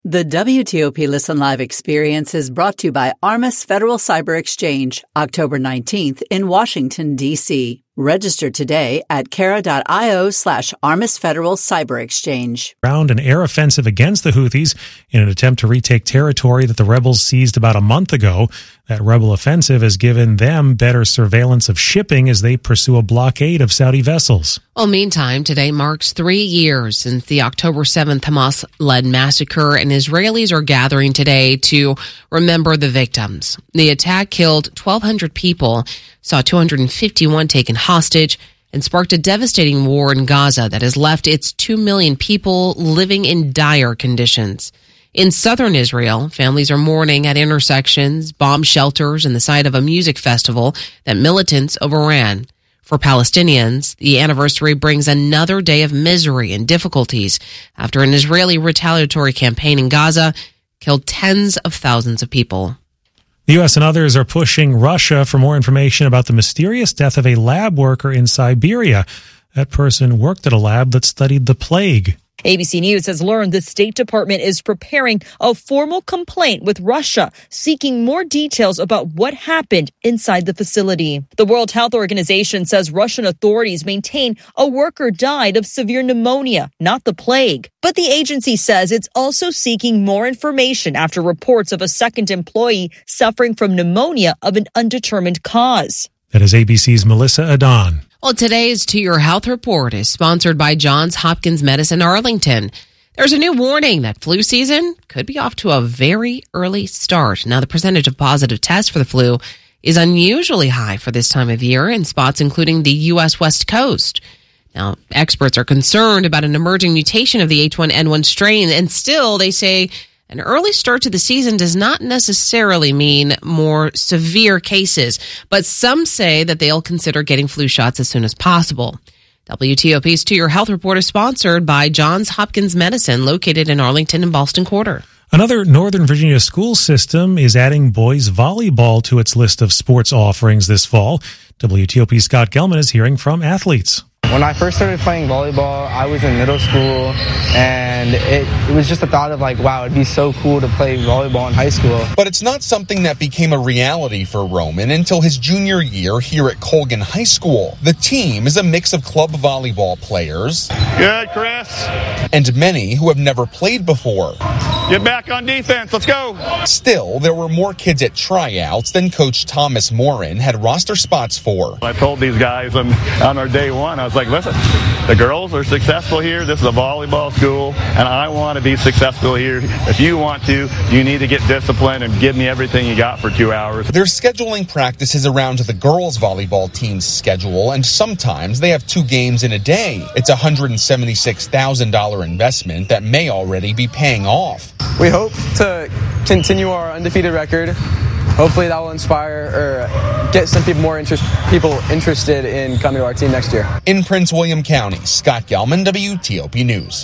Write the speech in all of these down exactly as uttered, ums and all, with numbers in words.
The W T O P Listen Live experience is brought to you by Armis Federal Cyber Exchange, October nineteenth in Washington, D C Register today at Kara.io slash Armis Federal Cyber Exchange. Ground an air offensive against the Houthis in an attempt to retake territory that the rebels seized about a month ago. That rebel offensive has given them better surveillance of shipping as they pursue a blockade of Saudi vessels. Well, meantime, today marks three years since the October seventh Hamas-led massacre, and Israelis are gathering today to remember the victims. The attack killed twelve hundred people, saw two hundred fifty-one taken hostage, and sparked a devastating war in Gaza that has left its two million people living in dire conditions. In southern Israel, families are mourning at intersections, bomb shelters, and the site of a music festival that militants overran. For Palestinians, the anniversary brings another day of misery and difficulties after an Israeli retaliatory campaign in Gaza killed tens of thousands of people. The U S and others are pushing Russia for more information about the mysterious death of a lab worker in Siberia. That person worked at a lab that studied the plague. A B C News has learned the State Department is preparing a formal complaint with Russia, seeking more details about what happened inside the facility. The World Health Organization says Russian authorities maintain a worker died of severe pneumonia, not the plague. But the agency says it's also seeking more information after reports of a second employee suffering from pneumonia of an undetermined cause. That is A B C's Melissa Adon. Well, today's To Your Health Report is sponsored by Johns Hopkins Medicine Arlington. There's a new warning that flu season could be off to a very early start. Now, the percentage of positive tests for the flu is unusually high for this time of year in spots including the U S West Coast. Now, experts are concerned about an emerging mutation of the H one N one strain, and still they say an early start to the season does not necessarily mean more severe cases, but some say that they'll consider getting flu shots as soon as possible. W T O P's To Your Health Report is sponsored by Johns Hopkins Medicine, located in Arlington and Ballston Quarter. Another Northern Virginia school system is adding boys volleyball to its list of sports offerings this fall. W T O P's Scott Gelman is hearing from athletes. When I first started playing volleyball, I was in middle school, and it, it was just a thought of like, wow, it'd be so cool to play volleyball in high school. But it's not something that became a reality for Roman until his junior year here at Colgan High School. The team is a mix of club volleyball players. Good, Chris. And many who have never played before. Get back on defense. Let's go. Still, there were more kids at tryouts than Coach Thomas Morin had roster spots for. I told these guys on, on our day one, I was like, listen, the girls are successful here. This is a volleyball school, and I want to be successful here. If you want to, you need to get disciplined and give me everything you got for two hours. They're scheduling practices around the girls' volleyball team's schedule, and sometimes they have two games in a day. It's a one hundred seventy-six thousand dollars investment that may already be paying off. We hope to continue our undefeated record. Hopefully that will inspire or get some people more interest, people interested in coming to our team next year. In Prince William County, Scott Gelman, W T O P News.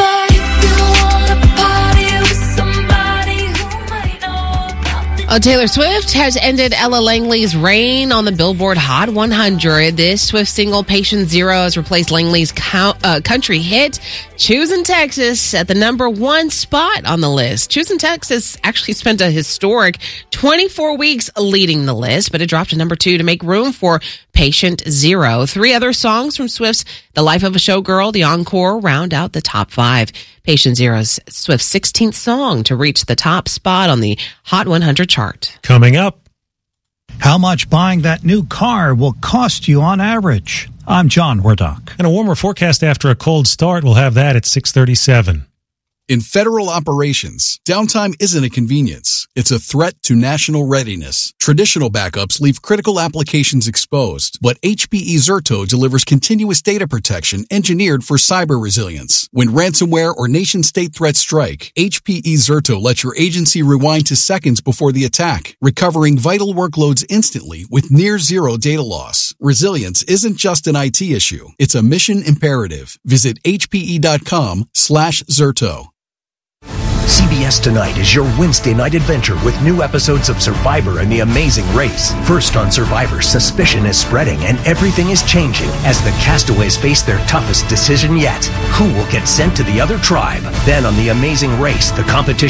Uh, Taylor Swift has ended Ella Langley's reign on the Billboard Hot one hundred. This Swift single, Patient Zero, has replaced Langley's co- uh, country hit, Choosing Texas, at the number one spot on the list. Choosing Texas actually spent a historic twenty-four weeks leading the list, but it dropped to number two to make room for Patient Zero. Three other songs from Swift's The Life of a Showgirl, The Encore, round out the top five. Patient Zero's Swift's sixteenth song to reach the top spot on the Hot one hundred chart. Coming up, how much buying that new car will cost you on average. I'm John Wardock. And a warmer forecast after a cold start. We'll have that at six thirty-seven. In federal operations, downtime isn't a convenience. It's a threat to national readiness. Traditional backups leave critical applications exposed, but H P E Zerto delivers continuous data protection engineered for cyber resilience. When ransomware or nation-state threats strike, H P E Zerto lets your agency rewind to seconds before the attack, recovering vital workloads instantly with near-zero data loss. Resilience isn't just an I T issue. It's a mission imperative. Visit hpe.com slash Zerto. C B S tonight is your Wednesday night adventure with new episodes of Survivor and The Amazing Race. First on Survivor, suspicion is spreading and everything is changing as the castaways face their toughest decision yet. Who will get sent to the other tribe? Then on The Amazing Race, the competition